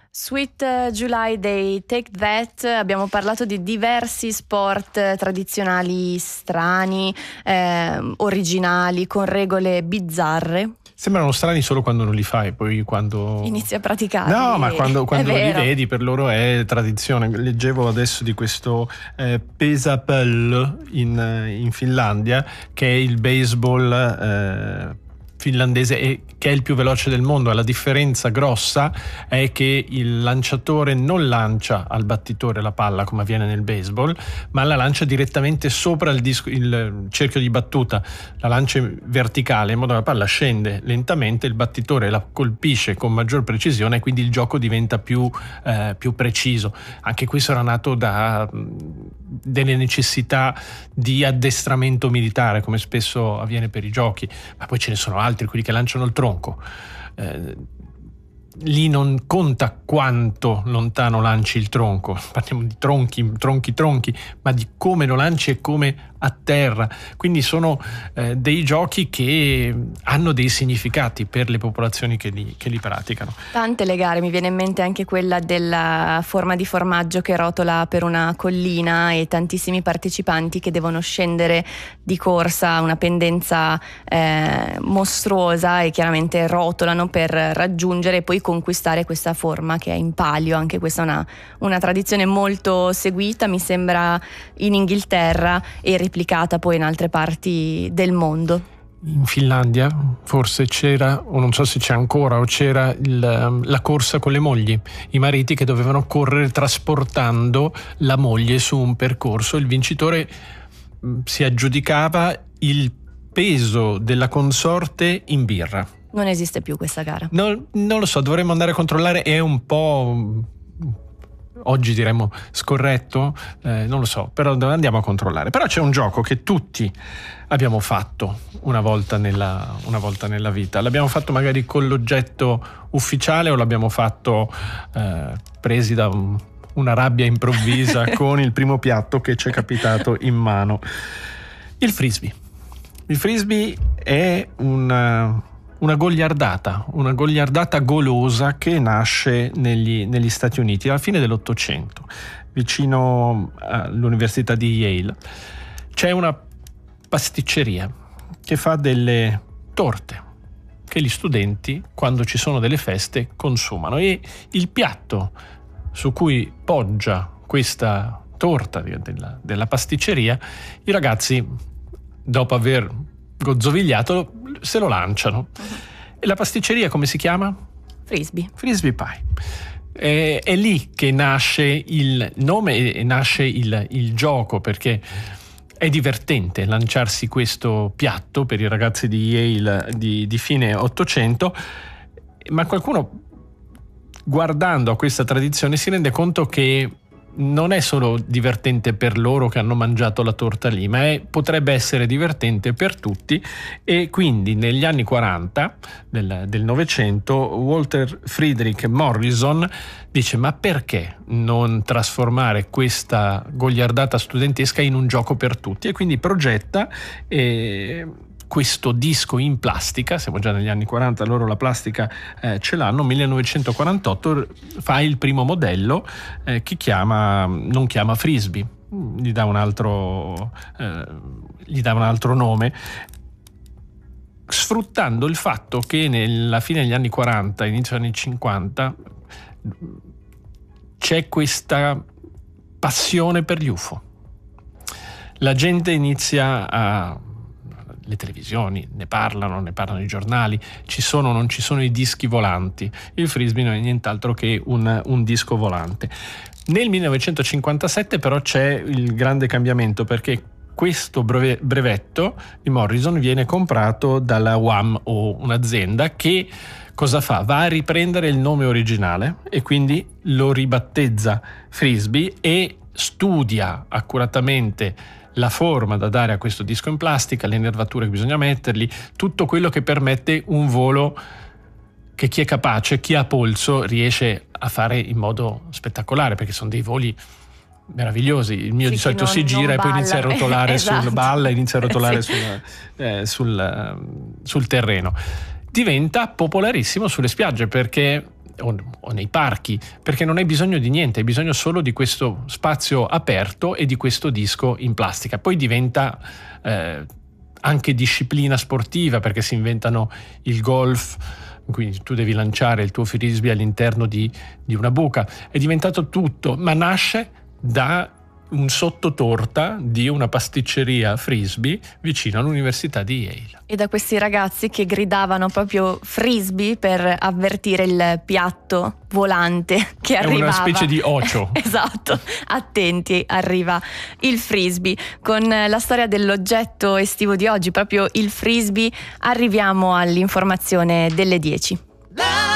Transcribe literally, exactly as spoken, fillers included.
Sweet July dei Take That, abbiamo parlato di diversi sport tradizionali strani, eh, originali, con regole bizzarre. Sembrano strani solo quando non li fai, poi quando inizi a praticarli. No, ma quando, quando li vedi per loro è tradizione. Leggevo adesso di questo eh, Pesäpallo in, in Finlandia, che è il baseball eh, finlandese e che è il più veloce del mondo. La differenza grossa è che il lanciatore non lancia al battitore la palla come avviene nel baseball, ma la lancia direttamente sopra il, disco, il cerchio di battuta, la lancia verticale in modo che la palla scende lentamente, il battitore la colpisce con maggior precisione e quindi il gioco diventa più, eh, più preciso. Anche questo era nato da delle necessità di addestramento militare, come spesso avviene per i giochi, ma poi ce ne sono altri, quelli che lanciano il tronco. Eh, lì non conta quanto lontano lanci il tronco, parliamo di tronchi, tronchi, tronchi, ma di come lo lanci e come atterra. Quindi sono eh, dei giochi che hanno dei significati per le popolazioni che li, che li praticano. Tante le gare, mi viene in mente anche quella della forma di formaggio che rotola per una collina e tantissimi partecipanti che devono scendere di corsa, una pendenza eh, mostruosa, e chiaramente rotolano per raggiungere e poi conquistare questa forma che è in palio. Anche questa è una, una tradizione molto seguita, mi sembra, in Inghilterra e replicata poi in altre parti del mondo. In Finlandia forse c'era, o non so se c'è ancora, o c'era il, la corsa con le mogli, i mariti che dovevano correre trasportando la moglie su un percorso. Il vincitore si aggiudicava il peso della consorte in birra. Non esiste più questa gara? No, non lo so, dovremmo andare a controllare. È un po', oggi diremmo scorretto, eh, non lo so, però andiamo a controllare. Però c'è un gioco che tutti abbiamo fatto una volta nella, una volta nella vita. L'abbiamo fatto magari con l'oggetto ufficiale o l'abbiamo fatto eh, presi da un, una rabbia improvvisa con il primo piatto che ci è capitato in mano. Il frisbee. Il frisbee è una... Una goliardata, una goliardata golosa che nasce negli, negli Stati Uniti alla fine dell'Ottocento, vicino all'Università di Yale. C'è una pasticceria che fa delle torte che gli studenti, quando ci sono delle feste, consumano, e il piatto su cui poggia questa torta della, della pasticceria, i ragazzi, dopo aver gozzovigliato, se lo lanciano. E la pasticceria come si chiama? Frisbee. Frisbee Pie. È, è lì che nasce il nome e nasce il, il gioco, perché è divertente lanciarsi questo piatto per i ragazzi di Yale di, di fine Ottocento, ma qualcuno, guardando a questa tradizione, si rende conto che non è solo divertente per loro che hanno mangiato la torta lì, ma è, potrebbe essere divertente per tutti. E quindi negli anni quaranta del, del Novecento Walter Friedrich Morrison dice: ma perché non trasformare questa goliardata studentesca in un gioco per tutti? E quindi progetta eh, questo disco in plastica. Siamo già negli anni quaranta, loro la plastica eh, ce l'hanno. millenovecentoquarantotto fa il primo modello eh, che chiama, non chiama Frisbee, gli dà un altro, eh, gli dà un altro nome, sfruttando il fatto che nella fine degli anni quaranta, inizio degli anni cinquanta, c'è questa passione per gli U F O. La gente inizia a... le televisioni ne parlano, ne parlano i giornali, ci sono o non ci sono i dischi volanti. Il frisbee non è nient'altro che un, un disco volante. Nel millenovecentocinquantasette però c'è il grande cambiamento, perché questo brevetto di Morrison viene comprato dalla Wham-O, un'azienda che cosa fa? Va a riprendere il nome originale e quindi lo ribattezza Frisbee e studia accuratamente la forma da dare a questo disco in plastica, le nervature che bisogna mettergli, tutto quello che permette un volo che chi è capace, chi ha polso, riesce a fare in modo spettacolare, perché sono dei voli meravigliosi. Il mio sì, di solito non, si gira e poi inizia a rotolare esatto. sul balla, inizia a rotolare sì. sul, eh, sul, sul terreno. Diventa popolarissimo sulle spiagge perché o, o nei parchi, perché non hai bisogno di niente, hai bisogno solo di questo spazio aperto e di questo disco in plastica. Poi diventa eh, anche disciplina sportiva, perché si inventano il golf, quindi tu devi lanciare il tuo frisbee all'interno di, di una buca. È diventato tutto, ma nasce da un sottotorta di una pasticceria frisbee vicino all'università di Yale. E da questi ragazzi che gridavano proprio frisbee per avvertire il piatto volante che arrivava. È una specie di ocio. Esatto, attenti, arriva il frisbee. Con la storia dell'oggetto estivo di oggi, proprio il frisbee, arriviamo all'informazione delle dieci.